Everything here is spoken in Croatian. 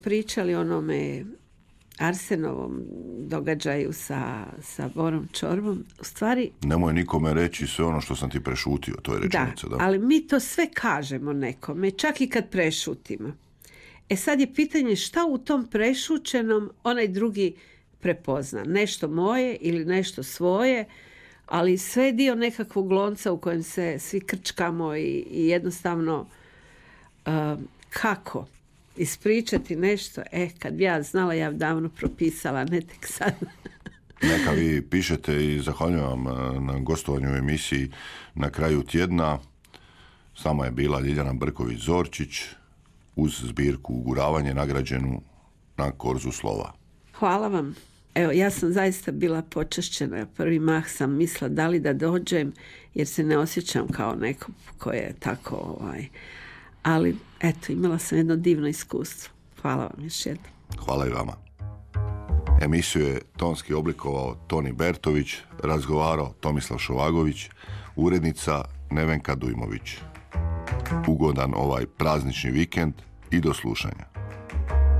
pričali o onome Arsenovom događaju sa Borom Čorbom, u stvari... Nemoj nikome reći sve ono što sam ti prešutio, to je rečenica. Da, ali mi to sve kažemo nekome, čak i kad prešutimo. Sad je pitanje šta u tom prešućenom onaj drugi prepozna. Nešto moje ili nešto svoje, ali sve je dio nekakvog lonca u kojem se svi krčkamo i jednostavno kako ispričati nešto. Kad bi ja znala, ja bi davno propisala, ne tek sad. Neka vi pišete i zahvaljujem vam na gostovanju u emisiji Na kraju tjedna. Sama je bila Ljiljana Brković-Zorčić uz zbirku Uguravanje nagrađenu na Korzu slova. Hvala vam. Evo, ja sam zaista bila počašćena. Prvi mah sam mislila da li da dođem, jer se ne osjećam kao neko ko je tako... Ali, eto, imala sam jedno divno iskustvo. Hvala vam još jednom. Hvala i vama. Emisiju je tonski oblikovao Toni Bertović, razgovarao Tomislav Šovagović, urednica Nevenka Dujmović. Ugodan ovaj praznični vikend i do slušanja.